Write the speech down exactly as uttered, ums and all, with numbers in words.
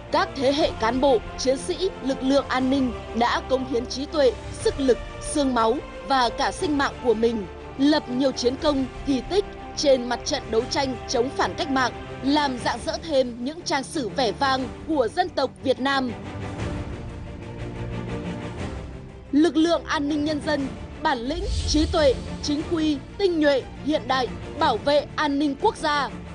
Các thế hệ cán bộ, chiến sĩ, lực lượng an ninh đã cống hiến trí tuệ, sức lực, xương máu và cả sinh mạng của mình, lập nhiều chiến công, kỳ tích trên mặt trận đấu tranh chống phản cách mạng, làm rạng rỡ thêm những trang sử vẻ vang của dân tộc Việt Nam. Lực lượng an ninh nhân dân, bản lĩnh, trí tuệ, chính quy, tinh nhuệ, hiện đại, bảo vệ an ninh quốc gia.